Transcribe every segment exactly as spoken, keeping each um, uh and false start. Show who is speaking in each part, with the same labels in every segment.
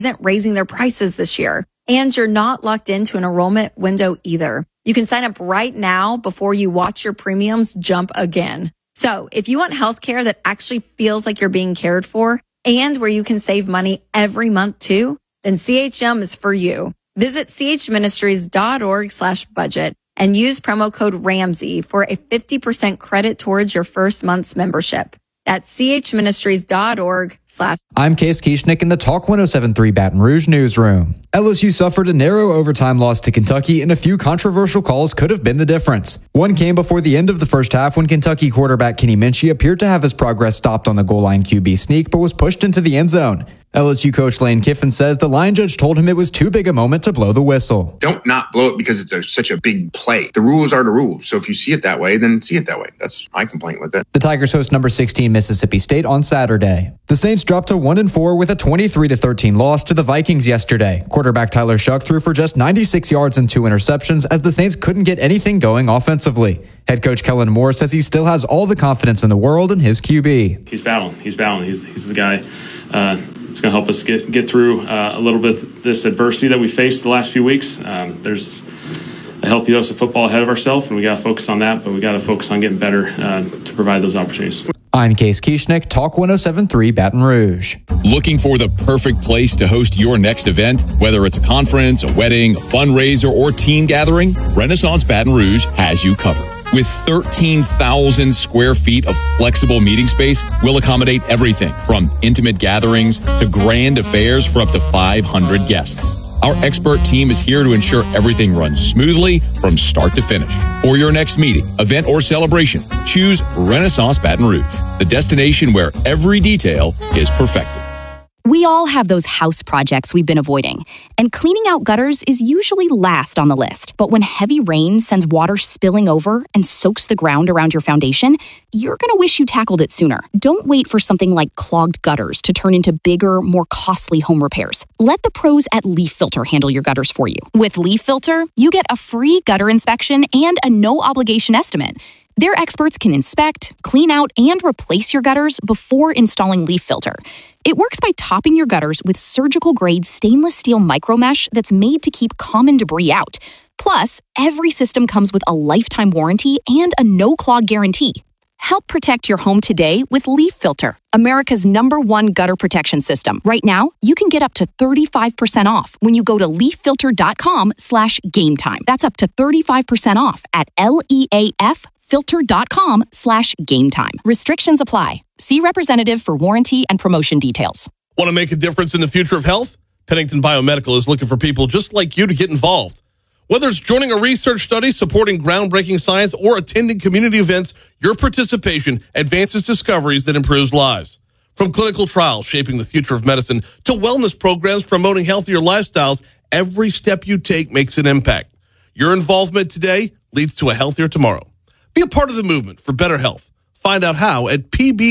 Speaker 1: isn't raising their prices this year. And you're not locked into an enrollment window either. You can sign up right now before you watch your premiums jump again. So if you want healthcare that actually feels like you're being cared for and where you can save money every month too, then C H M is for you. Visit chministries.org slash budget and use promo code Ramsey for a fifty percent credit towards your first month's membership. That's chministries.org slash.
Speaker 2: I'm Case Kieschnick in the Talk one oh seven point three Baton Rouge newsroom. L S U suffered a narrow overtime loss to Kentucky, and a few controversial calls could have been the difference. One came before the end of the first half when Kentucky quarterback Kenny Minchey appeared to have his progress stopped on the goal line Q B sneak, but was pushed into the end zone. L S U coach Lane Kiffin says the line judge told him it was too big a moment to blow the whistle.
Speaker 3: Don't not blow it because it's a, such a big play. The rules are the rules. So if you see it that way, then see it that way. That's my complaint with it.
Speaker 2: The Tigers host number sixteen Mississippi State on Saturday. The Saints dropped to one and four with a twenty-three to thirteen loss to the Vikings yesterday. Quarterback Tyler Shuck threw for just ninety-six yards and two interceptions as the Saints couldn't get anything going offensively. Head coach Kellen Moore says he still has all the confidence in the world in his Q B.
Speaker 4: He's battling. He's battling. He's he's the guy. Uh, it's going to help us get get through uh, a little bit of this adversity that we faced the last few weeks. Um, there's a healthy dose of football ahead of ourselves, and we got to focus on that, but we got to focus on getting better uh, to provide those opportunities.
Speaker 2: I'm Case Kieschnick, Talk one oh seven point three Baton Rouge.
Speaker 5: Looking for the perfect place to host your next event? Whether it's a conference, a wedding, a fundraiser, or team gathering, Renaissance Baton Rouge has you covered. With thirteen thousand square feet of flexible meeting space, we'll accommodate everything from intimate gatherings to grand affairs for up to five hundred guests. Our expert team is here to ensure everything runs smoothly from start to finish. For your next meeting, event, or celebration, choose Renaissance Baton Rouge, the destination where every detail is perfected.
Speaker 6: We all have those house projects we've been avoiding, and cleaning out gutters is usually last on the list. But when heavy rain sends water spilling over and soaks the ground around your foundation, you're going to wish you tackled it sooner. Don't wait for something like clogged gutters to turn into bigger, more costly home repairs. Let the pros at Leaf Filter handle your gutters for you. With Leaf Filter, you get a free gutter inspection and a no-obligation estimate. Their experts can inspect, clean out, and replace your gutters before installing Leaf Filter. It works by topping your gutters with surgical-grade stainless steel micromesh that's made to keep common debris out. Plus, every system comes with a lifetime warranty and a no-clog guarantee. Help protect your home today with Leaf Filter, America's number one gutter protection system. Right now, you can get up to thirty-five percent off when you go to leaffilter.com slash game time. That's up to thirty-five percent off at L-E-A-F filter.com slash game time. Restrictions apply. See representative for warranty and promotion details.
Speaker 7: Want to make a difference in the future of health? Pennington Biomedical is looking for people just like you to get involved. Whether it's joining a research study, supporting groundbreaking science, or attending community events, your participation advances discoveries that improves lives. From clinical trials shaping the future of medicine to wellness programs promoting healthier lifestyles, every step you take makes an impact. Your involvement today leads to a healthier tomorrow. Be a part of the movement for better health. Find out how at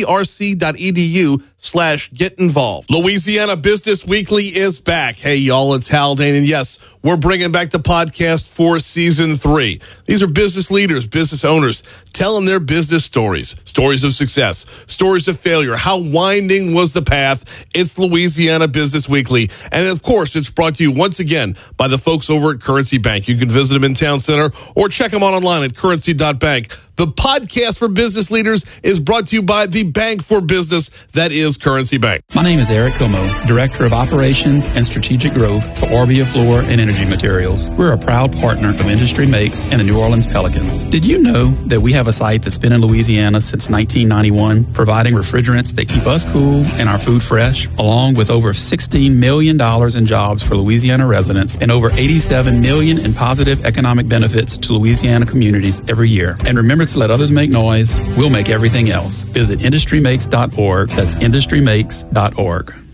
Speaker 7: pbrc.edu slash get involved. Louisiana Business Weekly is back. Hey, y'all, it's Haldane. And yes, we're bringing back the podcast for season three. These are business leaders, business owners, telling their business stories, stories of success, stories of failure. How winding was the path? It's Louisiana Business Weekly. And of course, it's brought to you once again by the folks over at Currency Bank. You can visit them in Town Center or check them out online at currency dot bank. The podcast for business leaders is brought to you by the bank for business that is Currency Bank.
Speaker 8: My name is Eric Como, Director of Operations and Strategic Growth for Orbia Floor and Energy Materials. We're a proud partner of Industry Makes and the New Orleans Pelicans. Did you know that we have a site that's been in Louisiana since nineteen ninety-one, providing refrigerants that keep us cool and our food fresh, along with over sixteen million dollars in jobs for Louisiana residents and over eighty-seven million dollars in positive economic benefits to Louisiana communities every year. And remember to let others make noise. We'll make everything else. Visit industry makes dot org. That's industry makes dot org.